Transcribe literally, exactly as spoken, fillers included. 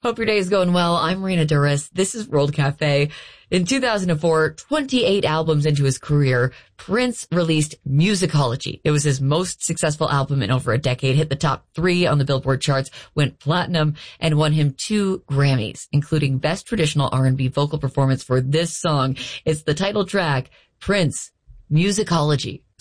Hope your day is going well. I'm Marina Duras. This is World Cafe. In two thousand four, twenty-eight albums into his career, Prince released Musicology. It was his most successful album in over a decade, hit the top three on the Billboard charts, went platinum, and won him two Grammys, including Best Traditional R and B Vocal Performance for this song. It's the title track, Prince, Musicology.